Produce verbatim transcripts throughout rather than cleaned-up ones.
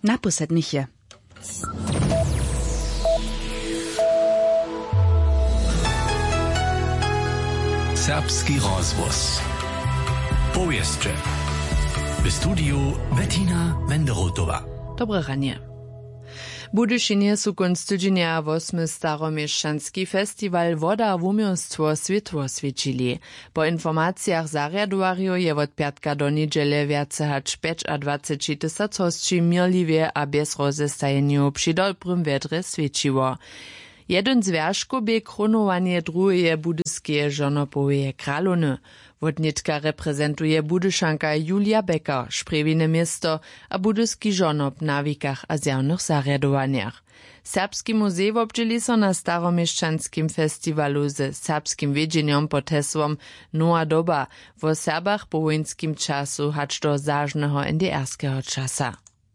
Na posedniche. Serbski rozvoz. Powieszcze. W studiu Bettina Wenderotova. Dobre ranie. Budyšinie su konc tydzienia восьmy staromieszczanski festiwal Woda w umiejstwo światło świecili. Po informacjach zariadowarju je od piatka do niedziele więcej hać dwadzieścia pięć tysac hostci mirliwie a bez rozestajeniu przy dobrym wiedrze świeciło. Jeden z wierzchów bie kronowanie drugie budyskie żonopowie kralony. Wodniczka reprezentuje budyszanka Julia Becker, szprewine miasto a budyski żonop na wikach a zjawnych zariadowaniach. Serbski muzej wobdzieli so na staromieszczanskim festiwalu ze serbskim wiedzeniem pod hesłom Nowa doba wo Serbach po wojenskim czasu hacz do zażnego enderskiego czasa.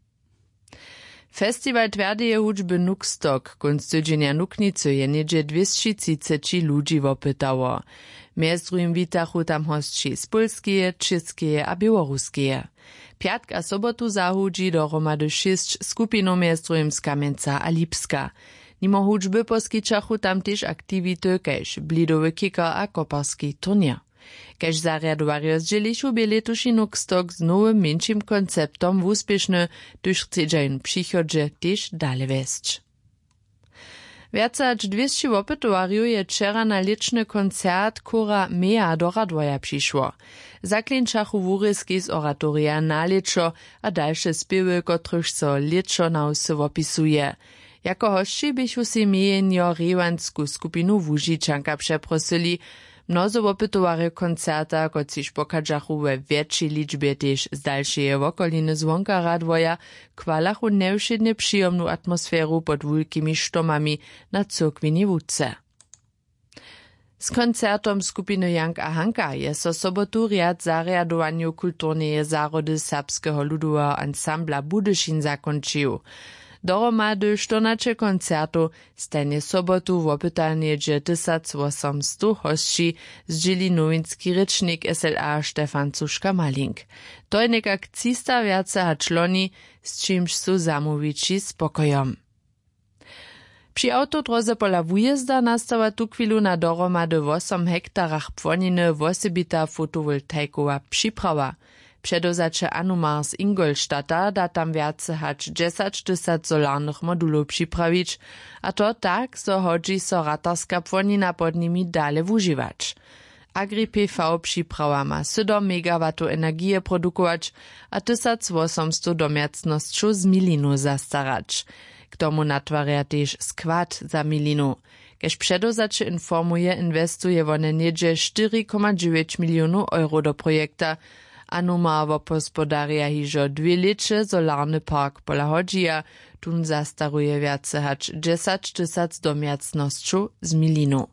Festiwal twardej hudźby Nukstok konc tydzienia Nuknicy je niedzie dwieście trzydzieści ludzi wopytało. Mjez drugim witachu tam hostči z Polskeje, Českeje a Białoruskeje. Piatk a sobotu zahudzi dohromady šest skupinov mjez drugim z Kamjenca a Lipska. Nimo hudźby poskičachu tam tež aktivity kež blidowy kicker a koparski turnier. Kež zariadowarjo zdzielišu bie letuši Nukstok z nowym, mniejszym konceptom wuspiešny, tuž chcedžajn přichodže tež dale vesć. Więcej niż dwieście wopytowarju je wczera na liczny koncert kora Mea do Radwoja przyszło. Zaklinčachu wuryski z oratoria na leczo, a dalsze spiewy, kotryż so leczo na usy wopisuje. Jako hości bychu si mijenjo rewansku skupinu Wužičanka przeprosili, mnozo wopytowarju koncerta, kociž pokadžachu we większej liczbie też z dalszej wokoliny zwonka Radwoja, kwalachu nevšedne przyjemną atmosferu pod wulkimi sztomami na cyrkwini wódce. Z koncertom skupiny Jank a Hanka je so sobotu riad zariadowaniu kulturneje zarody serbskeho ludowego ansambla Budyšin zakončił. Dohromady čtrnaście koncertu stanie sobotu wopytanie tysiąc osiemset hostci zdzieli nowinski rycznik S L A Stefan Cuszka-Malink. To je nek akcista więcej a čloni, z czymś su zamówici spokojom. Przy autodroze pola wujezda nastała tu chwilu na dohromady osiem hektarach płoniny wosebita fotowoltaikowa przyprawa. Przedozacze Anumar z Ingolstadta da tam więcej hać dziesięć tysięcy solarnych modulów przyprawić, a to tak, so hodzi so ratarska płonina pod nimi dale wużywać. Agri P V przyprawa ma siedem megawatów energii produkować, a tysiąc osiemset domiacnościu z milinu zastarać. K tomu natwarja też skład za milinu. Kež předozače informuje, inwestuje one niedzie cztery przecinek dziewięć milionów euro do projekta, a numawo pospodaria hižo dwie leče solarny park pola hodžija, tun zastaruje więcej hać dziesięć tysięcy domiacnościu z milinu.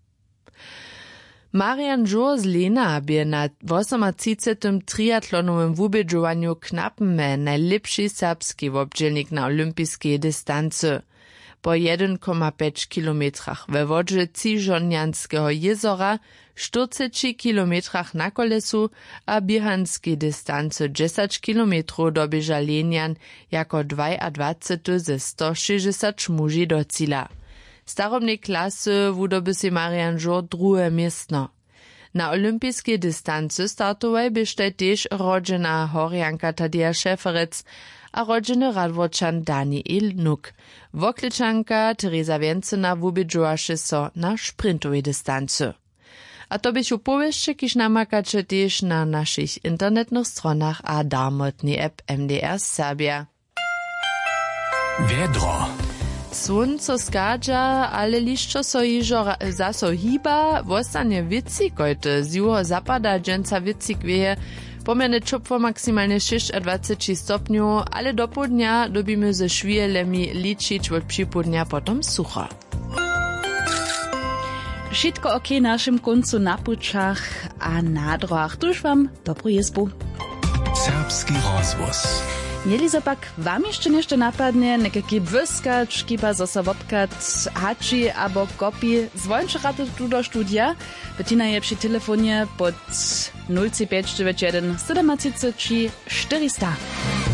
Marian Žur z Lena bie na osemtrzydziestym triatlonowym wubědžovanju knapme najlepszy serbski wobdźelnik na olimpijskiej dystancy. Po jeden przecinek pięć kilometrach we wodze Ciżonianskiego jezora, czterdzieści kilometrach na kolesu a biehanskiej dystancy dziesięć kilometrów dobieża Lenian jako dwadzieścia ze sto sześćdziesiąt muži do cíla. Starobnej klasy wudoby si Marian Žur drugie miestno. Na olimpijskiej dystancy startowej byšte też rodzina Horjanka Tadija Šeferec a rodziny Radwočan Daniel Nuk. Wokličanka Teresa Więcena wubědžovaše so na sprintowej dystancy. A to byś upowieszcze, kiż namakacze też na naszych internetnych stronach a darmotnej app M D R Serbia. Wiedro. Słonco skadza, ale liszczo so hižo zaso hiba, wostanie wici, kojte z juho zapada dżęca wicik wieje, pomierne czupwo maksymalnie dwadzieścia sześć stopniów, ale do południa dobimy ze szwielemi liczyć od przypołudnia potom sucho. Wszystko ok naszym końcu na puczach a na drogach. Tuż wam dobrą jezbu. Serbski rozvoz. Jeli so pak wam jeszcze nešto napadnie, nekaki wyskacz, kipa zosa wopkat, hači abo kopi, zwończy rady tu do studia. Bettina je przy telefonie pod nula pięć dziewięć jeden siedem trzy trzy czterysta.